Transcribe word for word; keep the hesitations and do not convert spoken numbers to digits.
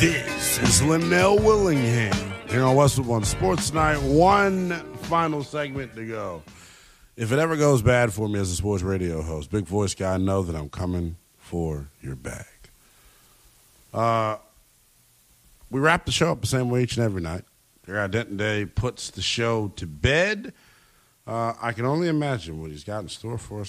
This is Linnell Willingham here on Westwood One Sports Tonight. One final segment to go. If it ever goes bad for me as a sports radio host, big voice guy, know that I'm coming for your bag. Uh, we wrap the show up the same way each and every night. Garrett Denton Day puts the show to bed. Uh, I can only imagine what he's got in store for us